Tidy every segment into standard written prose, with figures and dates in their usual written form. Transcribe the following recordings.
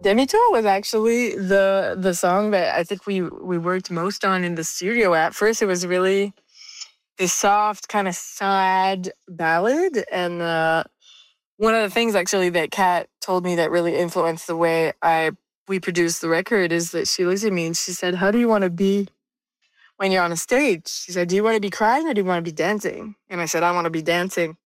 Demi-Tour was actually the song that I think we worked most on in the studio. At first, it was really this soft, kind of sad ballad. And one of the things actually that Kat told me that really influenced the way we produced the record is that she looked at me and she said, "How do you want to be when you're on a stage?" She said, "Do you want to be crying or do you want to be dancing?" And I said, "I want to be dancing."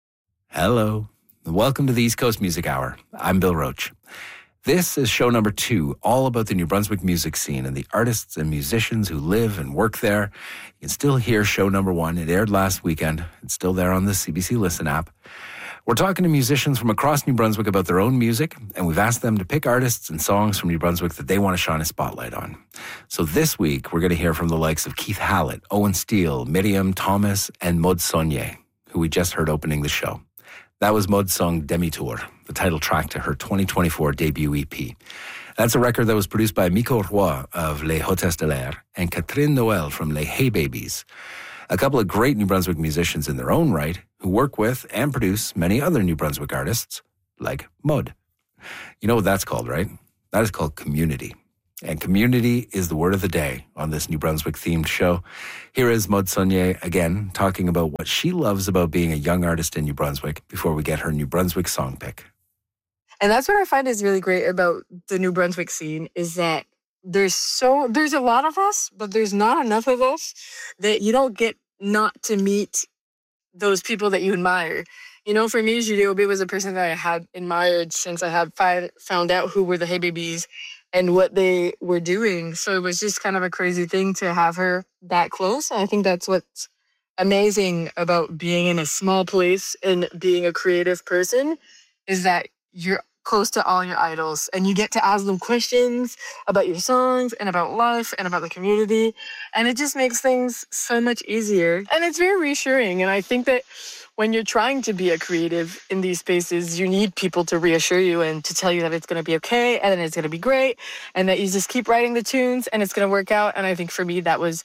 Hello. Welcome to the East Coast Music Hour. I'm Bill Roach. This is show number 2, all about the New Brunswick music scene and the artists and musicians who live and work there. You can still hear show number 1. It aired last weekend. It's still there on the CBC Listen app. We're talking to musicians from across New Brunswick about their own music, and we've asked them to pick artists and songs from New Brunswick that they want to shine a spotlight on. So this week, we're going to hear from the likes of Keith Hallett, Owen Steele, Miriam Thomas, and Maud Saulnier, who we just heard opening the show. That was Maud's song Demi-Tour, the title track to her 2024 debut EP. That's a record that was produced by Miko Roy of Les Hôtesses de l'Air and Catherine Noël from Les Hey Babies, a couple of great New Brunswick musicians in their own right who work with and produce many other New Brunswick artists, like Maud. You know what that's called, right? That is called community. And community is the word of the day on this New Brunswick-themed show. Here is Maud Saulnier again, talking about what she loves about being a young artist in New Brunswick before we get her New Brunswick song pick. And that's what I find is really great about the New Brunswick scene is that there's a lot of us, but there's not enough of us that you don't get not to meet those people that you admire. You know, for me, Julie Aubé was a person that I had admired since I had found out who were the Hey Babies and what they were doing. So it was just kind of a crazy thing to have her that close. I think that's what's amazing about being in a small place and being a creative person is that you're close to all your idols and you get to ask them questions about your songs and about life and about the community. And it just makes things so much easier. And it's very reassuring. And I think that when you're trying to be a creative in these spaces, you need people to reassure you and to tell you that it's going to be okay and then it's going to be great and that you just keep writing the tunes and it's going to work out. And I think for me, that was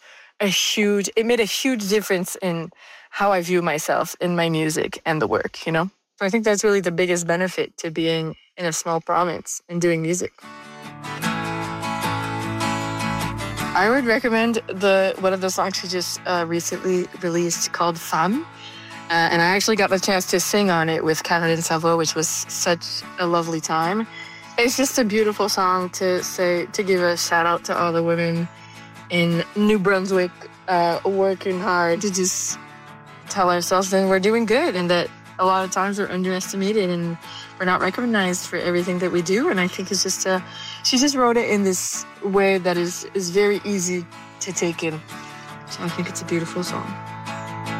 it made a huge difference in how I view myself in my music and the work, you know? So I think that's really the biggest benefit to being in a small province and doing music. I would recommend one of the songs she just recently released called Femme. And I actually got the chance to sing on it with Caroline Savoie, which was such a lovely time. It's just a beautiful song to give a shout out to all the women in New Brunswick working hard to just tell ourselves that we're doing good and that a lot of times we're underestimated and we're not recognized for everything that we do. And I think it's just she just wrote it in this way that is very easy to take in. So I think it's a beautiful song.